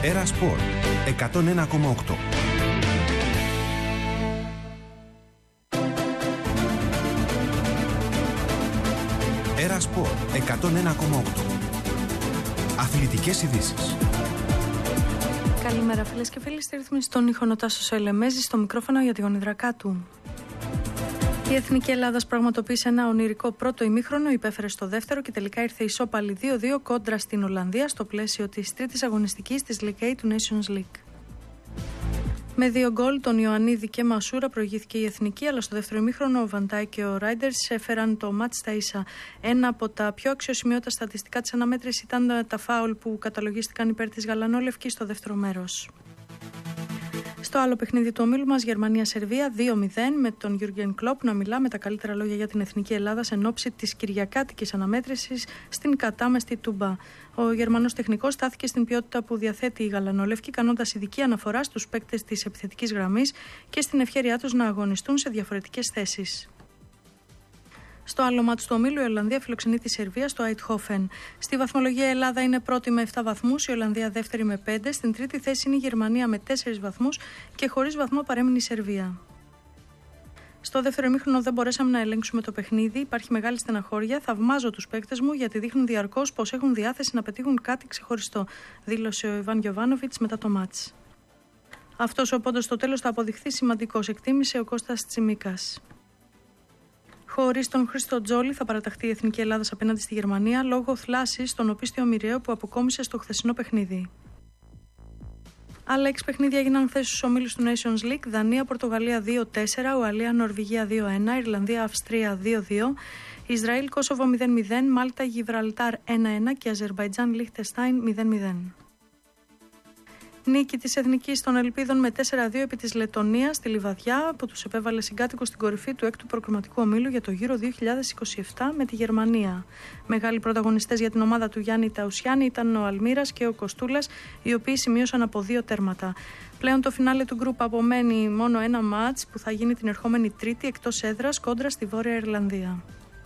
Έρα Σπορ 101,8. Έρα Σπορ 101,8. Αθλητικές ειδήσεις. Καλημέρα φίλες και φίλοι, στη ρύθμιση των ήχων ο Τάσος Ελεμέζης, στο μικρόφωνο για τη γονιδρακά του. Η Εθνική Ελλάδας πραγματοποίησε ένα ονειρικό πρώτο ημίχρονο, υπέφερε στο δεύτερο και τελικά ήρθε ισόπαλη 2-2 κόντρα στην Ολλανδία στο πλαίσιο της τρίτης αγωνιστικής της League A του Nations League. Με 2 γκολ, τον Ιωαννίδη και Μασούρα, προηγήθηκε η Εθνική, αλλά στο δεύτερο ημίχρονο ο Βαντάι και ο Ράιντερς έφεραν το μάτς στα ίσα. Ένα από τα πιο αξιοσημείωτα στατιστικά της αναμέτρησης ήταν τα φάουλ που καταλογίστηκαν υπέρ της γαλανόλευκης στο δεύτερο μέρος. Στο άλλο παιχνίδι του ομίλου μας, Γερμανία-Σερβία 2-0, με τον Γιούργεν Κλοπ να μιλά με τα καλύτερα λόγια για την Εθνική Ελλάδα εν ώψη της κυριακάτικης αναμέτρησης στην κατάμεστη Τούμπα. Ο Γερμανός τεχνικός στάθηκε στην ποιότητα που διαθέτει η γαλανόλευκη, κάνοντας ειδική αναφορά στους παίκτες της επιθετικής γραμμής και στην ευχέρειά τους να αγωνιστούν σε διαφορετικές θέσεις. Στο άλλο μάτς του ομίλου, η Ολλανδία φιλοξενεί τη Σερβία στο Αιτχόφεν. Στη βαθμολογία η Ελλάδα είναι πρώτη με 7 βαθμούς, η Ολλανδία δεύτερη με 5, στην τρίτη θέση είναι η Γερμανία με 4 βαθμούς και χωρίς βαθμό παρέμεινε η Σερβία. Στο δεύτερο ημίχρονο δεν μπορέσαμε να ελέγξουμε το παιχνίδι, υπάρχει μεγάλη στεναχώρια. Θαυμάζω τους παίκτες μου γιατί δείχνουν διαρκώς πως έχουν διάθεση να πετύχουν κάτι ξεχωριστό, δήλωσε ο Ιβάν Γιοβάνοβιτς μετά το μάτς. Αυτός ο πόντος στο τέλος θα αποδειχθεί σημαντικός, εκτίμησε ο Κώστας Τσιμίκας. Χωρίς τον Χρήστο Τζόλι θα παραταχθεί η Εθνική Ελλάδα απέναντι στη Γερμανία λόγω θλάσσης στον οπίστιο μοιραίο που αποκόμισε στο χθεσινό παιχνίδι. Άλλα 6 παιχνίδια έγιναν χθες στους ομίλους του Nations League. Δανία, Πορτογαλία 2-4, Ουαλία, Νορβηγία 2-1, Ιρλανδία, Αυστρία 2-2, Ισραήλ, Κόσοβο 0-0, Μάλτα, Γιβραλτάρ 1-1 και Αζερμπαϊτζάν, Λιχτεστάιν 0-0. Νίκη της Εθνικής των Ελπίδων με 4-2 επί της Λετονίας στη Λιβαδιά, που τους επέβαλε συγκάτοικους στην κορυφή του 6ου προκριματικού ομίλου για το Euro 2027 με τη Γερμανία. Μεγάλοι πρωταγωνιστές για την ομάδα του Γιάννη Ταουσιάννη ήταν ο Αλμύρας και ο Κοστούλας, οι οποίοι σημείωσαν από 2 τέρματα. Πλέον το φινάλε του γκρουπ απομένει μόνο ένα μάτς που θα γίνει την ερχόμενη Τρίτη εκτός έδρας κόντρα στη Βόρεια Ιρλανδία.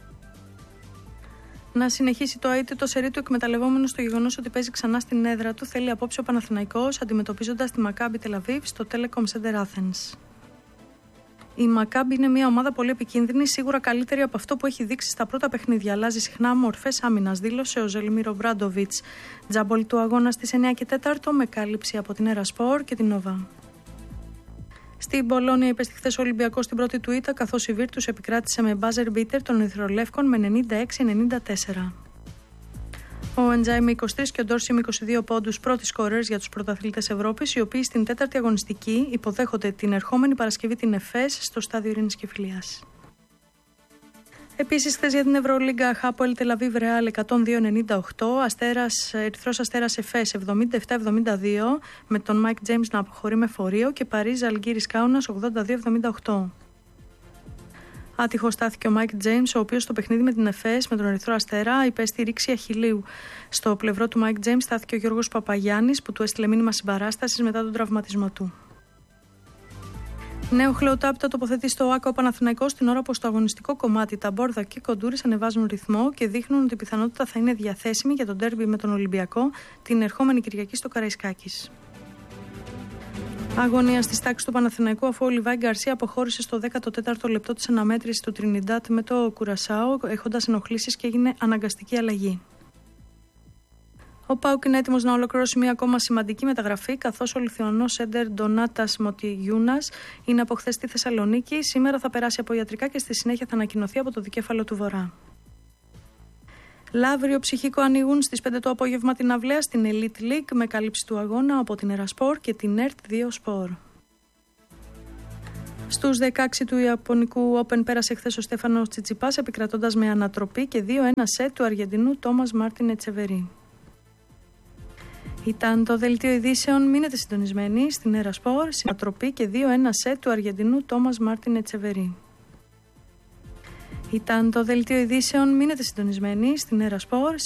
Να συνεχίσει το αίτητο σερί του εκμεταλλευόμενο στο γεγονός ότι παίζει ξανά στην έδρα του, θέλει απόψε ο Παναθηναϊκός αντιμετωπίζοντας τη Μακάμπι Τελαβίβ στο Telecom Center Athens. Η Μακάμπι είναι μια ομάδα πολύ επικίνδυνη, σίγουρα καλύτερη από αυτό που έχει δείξει στα πρώτα παιχνίδια. Αλλάζει συχνά μορφές άμυνας, δήλωσε ο Ζελμίρο Μπράντοβιτς. Τζάμπολ του αγώνα στις 9 και 4 με κάλυψη από την Έρα Σπορ και την Νόβα. Στην Πολόνια υπέστη χθες ο Ολυμπιακός στην πρώτη του ήττα, καθώς η Βίρτους επικράτησε με buzzer beater των Ερυθρολεύκων με 96-94. Ο Εντζάι με 23 και ο Ντόρση με 22 πόντους, πρώτοι σκόρερς για τους πρωταθλητές Ευρώπης, οι οποίοι στην τέταρτη αγωνιστική υποδέχονται την ερχόμενη Παρασκευή την ΕΦΕΣ στο στάδιο Ειρήνης και Φιλίας. Επίσης, χθες για την Ευρωλίγκα, Χάπολ Τελαβίβ Ρεάλ 102-98, Ερυθρός Αστέρας Εφές 77-72, με τον Μάικ Τζέιμς να αποχωρεί με φορείο και Παρίζ Αλγύρης Κάουνας 82-78. Άτυχο στάθηκε ο Μάικ Τζέιμς, ο οποίος στο παιχνίδι με την Εφές με τον Ερυθρό Αστέρα υπέστη ρήξη αχιλλείου. Στο πλευρό του Μάικ Τζέιμς στάθηκε ο Γιώργος Παπαγιάννης, που του έστειλε μήνυμα συμπαράστασης μετά τον τραυματισμό του. Νέο χλεοτάπητα τοποθετεί στο ΟΑΚΑ ο Παναθηναϊκός την ώρα που στο αγωνιστικό κομμάτι τα Μπόρδα και οι Κοντούρης ανεβάζουν ρυθμό και δείχνουν ότι η πιθανότητα θα είναι διαθέσιμη για τον ντέρμπι με τον Ολυμπιακό την ερχόμενη Κυριακή στο Καραϊσκάκης. Αγωνία στις τάξεις του Παναθηναϊκού, αφού ο Λιβάη Γκαρσία αποχώρησε στο 14ο λεπτό της αναμέτρησης του Τρινιντάτ με το Κουρασάο, έχοντας ενοχλήσεις και έγινε αναγκαστική αλλαγή. Ο ΠΑΟΚ είναι έτοιμος να ολοκληρώσει μια ακόμα σημαντική μεταγραφή, καθώς ο Λιθουανός σέντερ Ντονάτας Μοτιγιούνας είναι από χθες στη Θεσσαλονίκη. Σήμερα θα περάσει από ιατρικά και στη συνέχεια θα ανακοινωθεί από το δικέφαλο του Βορρά. Λαύριο Ψυχικό ανοίγουν στις 5 το απόγευμα την αυλαία στην Elite League με κάλυψη του αγώνα από την Έρα Σπορ και την ΕΡΤ 2 Σπορ. Στους 16 του Ιαπωνικού Open πέρασε χθες ο Στέφανος Τσιτσιπάς επικρατώντας με ανατροπή και 2-1 σετ του Αργεντινού Τόμας Μάρτιν Ετσεβερί. Ήταν το δελτίο ειδήσεων. Μείνετε συντονισμένοι στην Έρα Σπορ. Συνατροπή και 2-1 σετ του Αργεντινού Τόμας Μάρτιν Ετσεβερί. Ήταν το δελτίο ειδήσεων. Μείνετε συντονισμένοι στην Έρα Σπορ.